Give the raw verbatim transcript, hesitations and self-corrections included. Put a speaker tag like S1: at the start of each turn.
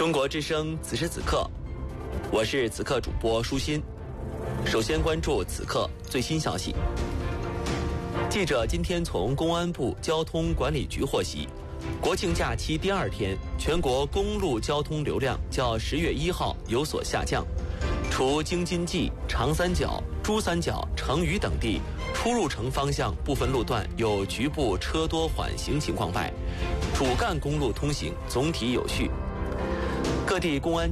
S1: 中国之声此时此刻，我是此刻主播舒心。首先关注此刻最新消息。记者今天从公安部交通管理局获悉，国庆假期第二天，全国公路交通流量较十月一号有所下降，除京津冀、长三角、珠三角、成渝等地出入城方向部分路段有局部车多缓行情况外，主干公路通行总体有序。各地公安